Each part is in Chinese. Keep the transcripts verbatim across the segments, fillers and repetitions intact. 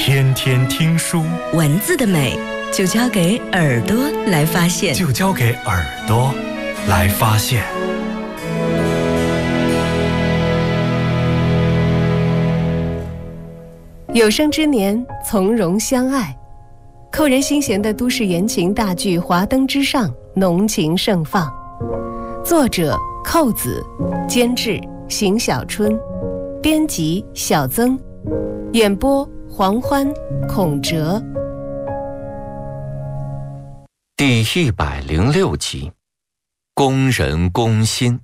天天听书， 文字的美就交给耳朵来发现， 就交给耳朵来发现。 有生之年，从容相爱。扣人心弦的都市言情大剧《华灯之上》浓情盛放，作者寇子，监制邢小春，编辑小曾，演播黄欢、孔哲。 第一百零六集，工人攻心。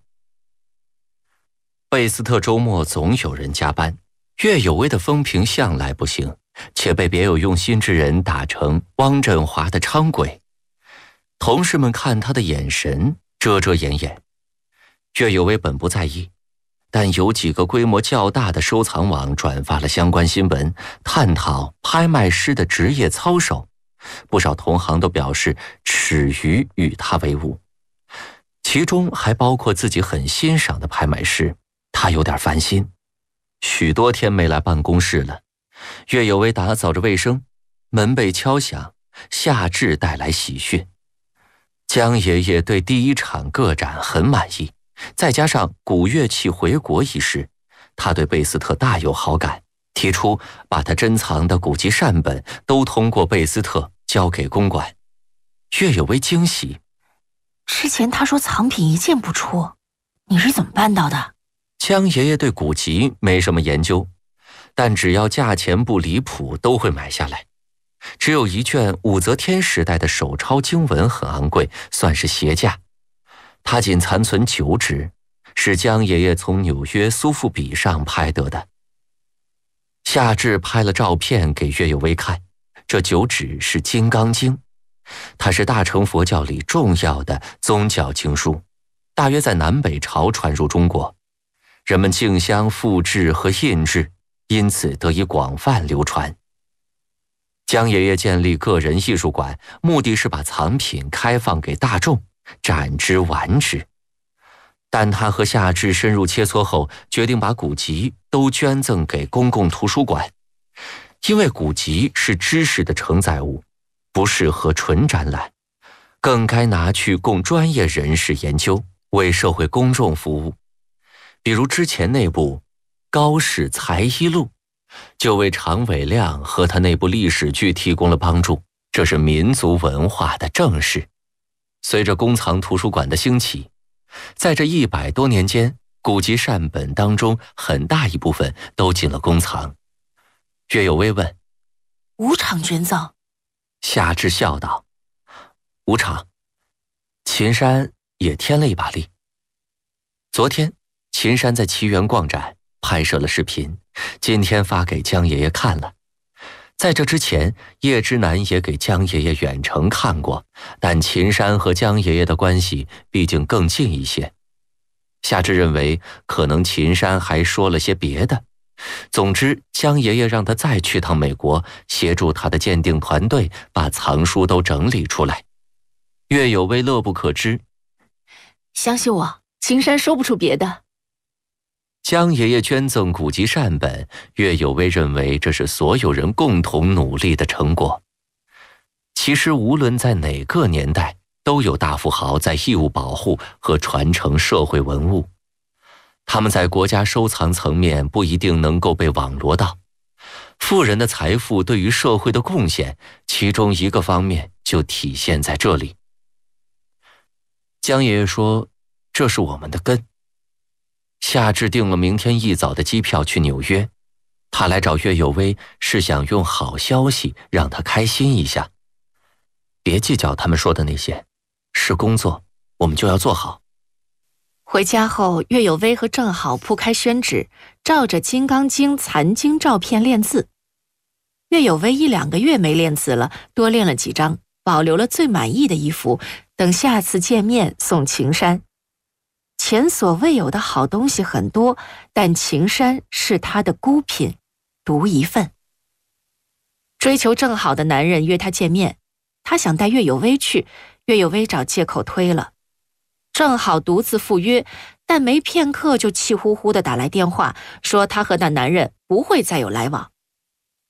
贝斯特周末总有人加班，岳有为的风评向来不行，且被别有用心之人打成汪振华的伥鬼。同事们看他的眼神遮遮掩掩。岳有为本不在意，但有几个规模较大的收藏网转发了相关新闻，探讨拍卖师的职业操守。不少同行都表示耻于与他为伍，其中还包括自己很欣赏的拍卖师。他有点烦心，许多天没来办公室了。岳有为打扫着卫生，门被敲响，夏至带来喜讯。江爷爷对第一场个展很满意，再加上古乐器回国一事，他对贝斯特大有好感，提出把他珍藏的古籍善本都通过贝斯特交给公馆。岳有为惊喜， 之前他说藏品一件不出，你是怎么办到的？ 江爷爷对古籍没什么研究，但只要价钱不离谱都会买下来。只有一卷武则天时代的手抄经文很昂贵，算是邪价。它仅残存九纸，是江爷爷从纽约苏富比上拍得的。夏至拍了照片给岳有为看，这九纸是《金刚经》，它是大乘佛教里重要的宗教经书，大约在南北朝传入中国，人们竞相复制和印制，因此得以广泛流传。江爷爷建立个人艺术馆，目的是把藏品开放给大众，展之玩之。但他和夏至深入切磋后，决定把古籍都捐赠给公共图书馆，因为古籍是知识的承载物，不适合纯展览，更该拿去供专业人士研究，为社会公众服务。比如之前那部《高氏才艺录》，就为常伟亮和他那部历史剧提供了帮助，这是民族文化的正事。随着公藏图书馆的兴起，在这一百多年间，古籍善本当中很大一部分都进了公藏。岳有为问： 无偿捐赠？ 夏至笑道：无偿。秦山也添了一把力。昨天秦山在奇园逛展，拍摄了视频，今天发给江爷爷看了。在这之前，叶之南也给江爷爷远程看过，但秦山和江爷爷的关系毕竟更近一些。夏至认为可能秦山还说了些别的。总之，江爷爷让他再去趟美国，协助他的鉴定团队把藏书都整理出来。岳有为乐不可支， 相信我，秦山说不出别的。 江爷爷捐赠古籍善本，岳有为认为这是所有人共同努力的成果。其实无论在哪个年代，都有大富豪在义务保护和传承社会文物，他们在国家收藏层面不一定能够被网罗到。富人的财富对于社会的贡献，其中一个方面就体现在这里。江爷爷说，这是我们的根。夏至订了明天一早的机票去纽约，他来找岳有为是想用好消息让他开心一下。别计较他们说的那些，是工作，我们就要做好。 回家后，岳有为和郑好铺开宣纸，照着《金刚经》残经照片练字。岳有为一两个月没练字了，多练了几张，保留了最满意的一幅，等下次见面送秦山。前所未有的好东西很多，但秦山是他的孤品，独一份。追求正好的男人约他见面，他想带岳有为去，岳有为找借口推了。正好独自赴约，但没片刻就气呼呼地打来电话，说他和那男人不会再有来往。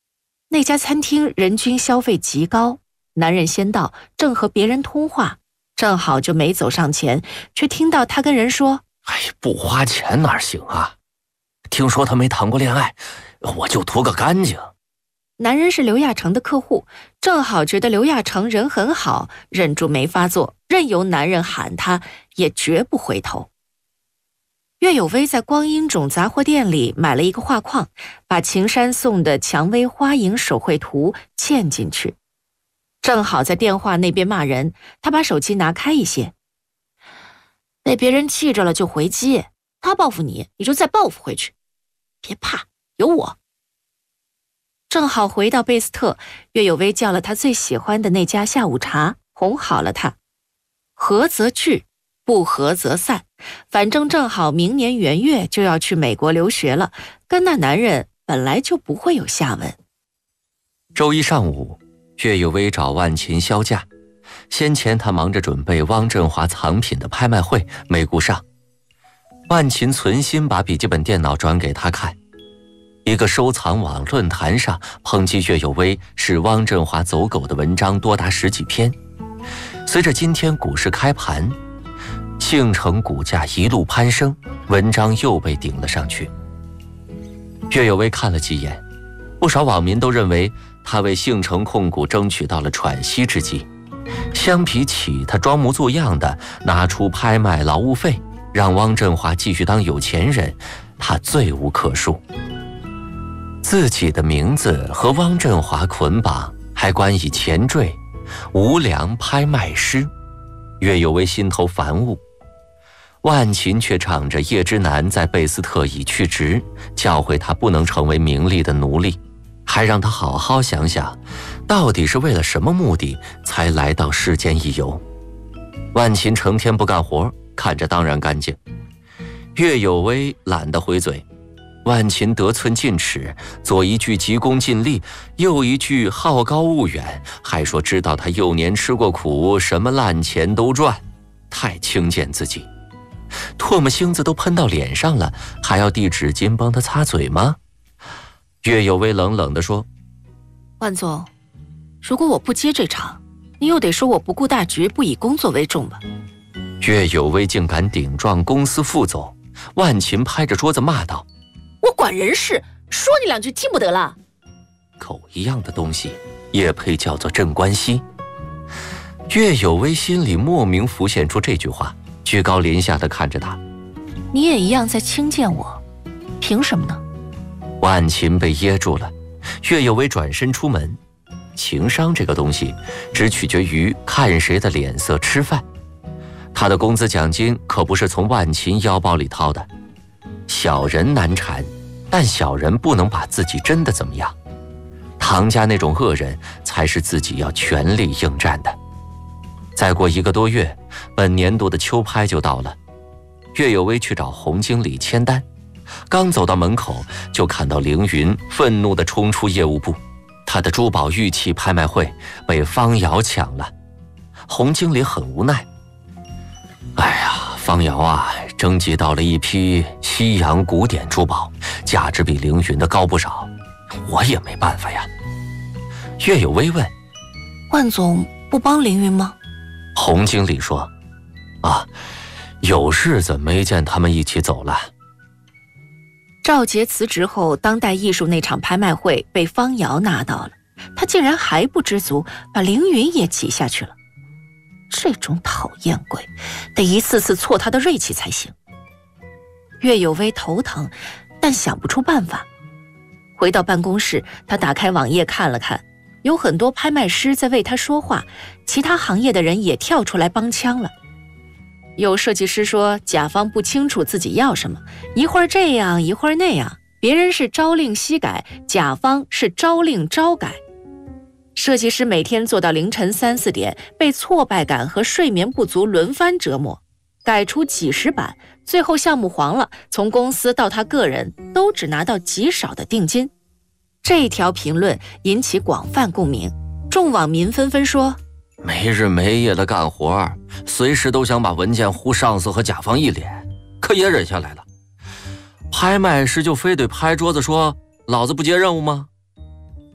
那家餐厅人均消费极高，男人先到，正和别人通话，正好就没走上前，却听到他跟人说： 哎，不花钱哪行啊？听说他没谈过恋爱，我就图个干净。 男人是刘亚成的客户，正好觉得刘亚成人很好，忍住没发作，任由男人喊他，也绝不回头。岳有薇在光阴种杂货店里买了一个画框，把秦山送的蔷薇花影手绘图嵌进去。正好在电话那边骂人，他把手机拿开一些，被别人气着了就回击，他报复你，你就再报复回去，别怕，有我。正好回到贝斯特，岳有薇叫了他最喜欢的那家下午茶，哄好了他。合则聚，不合则散，反正正好明年元月就要去美国留学了，跟那男人本来就不会有下文。 周一上午，岳有薇找万琴销假，先前他忙着准备汪振华藏品的拍卖会，没顾上。万琴存心把笔记本电脑转给他看，一个收藏网论坛上抨击岳有薇是汪振华走狗的文章多达十几篇。随着今天股市开盘，信诚股价一路攀升，文章又被顶了上去。岳有薇看了几眼，不少网民都认为他为信诚控股争取到了喘息之机。相比起他装模作样的拿出拍卖劳务费，让汪振华继续当有钱人，他罪无可恕。自己的名字和汪振华捆绑，还冠以前缀无良拍卖师，岳有薇心头烦恶。万琴却仗着叶之南在贝斯特已去职，教诲他不能成为名利的奴隶，还让他好好想想，到底是为了什么目的才来到世间一游。万琴成天不干活，看着当然干净。岳有薇懒得回嘴，万琴得寸进尺，左一句急功近利，右一句好高骛远，还说知道他幼年吃过苦，什么烂钱都赚，太轻贱自己。唾沫星子都喷到脸上了，还要递纸巾帮他擦嘴吗？岳有薇冷冷地说： 万总，如果我不接这场，你又得说我不顾大局，不以工作为重吧。 岳有薇竟敢顶撞公司副总，万琴拍着桌子骂道： 我管人事，说你两句听不得了？ 狗一样的东西也配叫做镇关西？岳有薇心里莫名浮现出这句话，居高临下地看着他。 你也一样在轻贱我，凭什么呢？ 万琴被噎住了，岳有薇转身出门。情商这个东西只取决于看谁的脸色吃饭，他的工资奖金可不是从万琴腰包里掏的。小人难缠，但小人不能把自己真的怎么样。唐家那种恶人才是自己要全力应战的。再过一个多月，本年度的秋拍就到了。岳有薇去找洪经理签单，刚走到门口，就看到凌云愤怒地冲出业务部，他的珠宝玉器拍卖会被方瑶抢了。洪经理很无奈，哎呀，方瑶啊，征集到了一批西洋古典珠宝，价值比凌云的高不少，我也没办法呀。岳有薇问： 万总不帮凌云吗？ 洪经理说：啊，有日子没见他们一起走了。 赵杰辞职后，当代艺术那场拍卖会被方瑶拿到了，他竟然还不知足，把凌云也挤下去了。这种讨厌鬼，得一次次挫他的锐气才行。岳有薇头疼，但想不出办法。回到办公室，他打开网页看了看，有很多拍卖师在为他说话，其他行业的人也跳出来帮腔了。有设计师说甲方不清楚自己要什么，一会儿这样一会儿那样，别人是朝令夕改，甲方是朝令朝改。设计师每天做到凌晨三四点，被挫败感和睡眠不足轮番折磨，改出几十版，最后项目黄了，从公司到他个人都只拿到极少的定金。这条评论引起广泛共鸣，众网民纷纷说： 没日没夜的干活，随时都想把文件呼上司和甲方一脸，可也忍下来了。拍卖师就非得拍桌子说老子不接任务吗？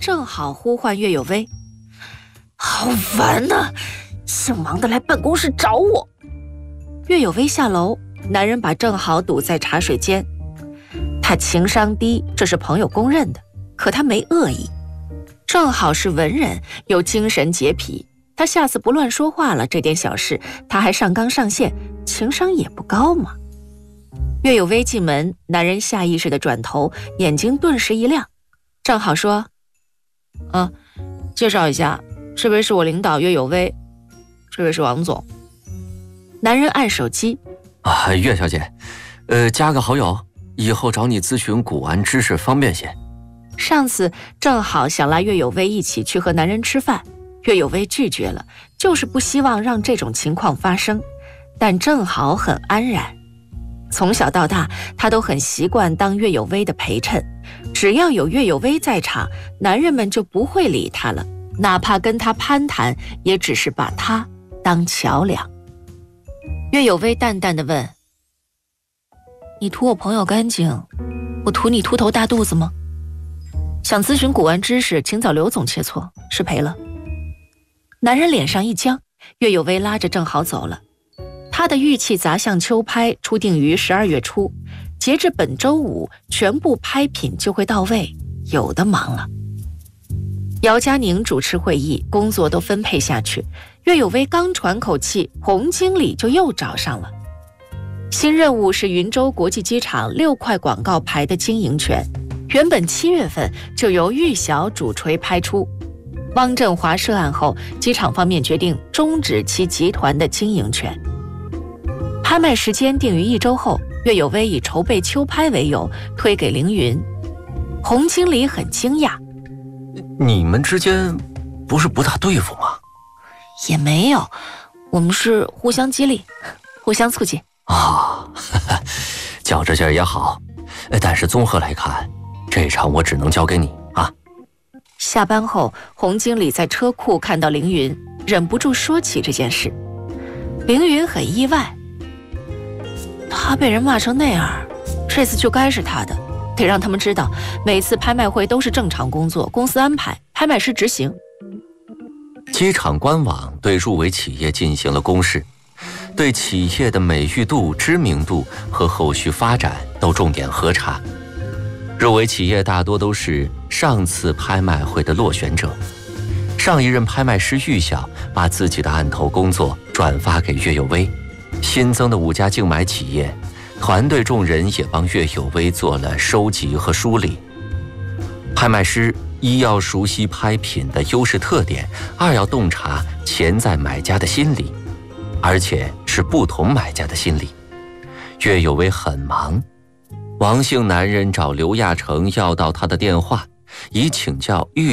正好呼唤岳有为。好烦呐、啊！姓王的来办公室找我。岳有为下楼，男人把正好堵在茶水间。他情商低，这是朋友公认的，可他没恶意。正好是文人，有精神洁癖，他下次不乱说话了，这点小事他还上纲上线，情商也不高嘛。岳有为进门，男人下意识地转头，眼睛顿时一亮。正好说：啊，介绍一下，这位是我领导岳有为，这位是王总。男人按手机： 啊，岳小姐，呃，加个好友，以后找你咨询古玩知识方便些。 上次正好想拉岳有为一起去和男人吃饭，岳有为拒绝了，就是不希望让这种情况发生。但正好很安然，从小到大他都很习惯当岳有为的陪衬，只要有岳有为在场，男人们就不会理他了，哪怕跟他攀谈，也只是把他当桥梁。岳有为淡淡地问：你图我朋友干净，我图你秃头大肚子吗？想咨询古玩知识，请找刘总切磋，失陪了。男人脸上一僵，岳有为拉着正好走了。他的玉器杂项秋拍初定于十二月初，截至本周五，全部拍品就会到位，有的忙了。姚佳宁主持会议，工作都分配下去。岳有为刚喘口气，洪经理就又找上了。新任务是云州国际机场六块广告牌的经营权，原本七月份就由玉晓主锤拍出。汪振华涉案后，机场方面决定终止其集团的经营权。拍卖时间定于一周后，岳有为以筹备秋拍为由推给凌云。洪经理很惊讶： 你们之间不是不大对付吗？ 也没有，我们是互相激励，互相促进。 啊、哦，较这劲儿也好，但是综合来看，这场我只能交给你啊。 下班后，洪经理在车库看到凌云，忍不住说起这件事。凌云很意外，他被人骂成那样，这次就该是他的，得让他们知道，每次拍卖会都是正常工作，公司安排，拍卖师执行。 机场官网对入围企业进行了公示，对企业的美誉度、知名度和后续发展都重点核查。入围企业大多都是上次拍卖会的落选者。上一任拍卖师玉晓把自己的案头工作转发给岳有为，新增的五家竞买企业，团队众人也帮岳有为做了收集和梳理。拍卖师一要熟悉拍品的优势特点，二要洞察潜在买家的心理，而且是不同买家的心理。岳有为很忙，王姓男人找刘亚成要到他的电话，以请教玉